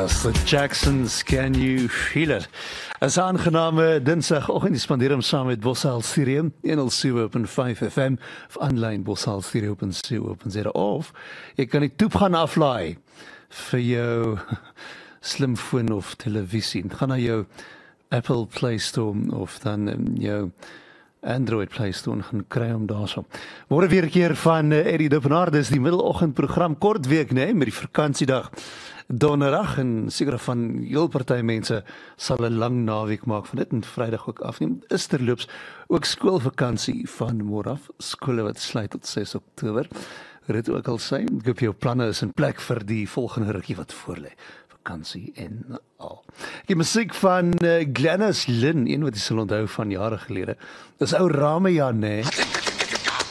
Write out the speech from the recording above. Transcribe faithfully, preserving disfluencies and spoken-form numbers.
Yes, the Jacksons, Can You Feel It? As aangename dinsdagoggend, die spandeer hom saam met Bossal Stereo, honderd sewe punt vyf F M, of aanlyn bossal stereo punt co punt za, of jy kan die toep gaan aflaai vir jou slimfoon of televisie. Gaan na jou Apple Play Store of dan um, jou Android Play Store gaan kry om daarso. Môre weer 'n keer van uh, Eddie Dippenaar, dis die middeloggendprogram, kort week, nee, met die vakansiedag donderdag, en seker van heel party mense sal 'n lang naweek maak van dit en Vrydag ook afneem. Is terloops ook skoolvakansie van môre af, skole wat sluit tot ses Oktober. Dit ook al sê, ek hoop jou planne is in plek vir die volgende rukkie wat voorlê. Vakansie en al. Die musiek van uh, Glennis Lynn, een wat jy sal onthou van jare gelede. Dis ou Ramejan, nee.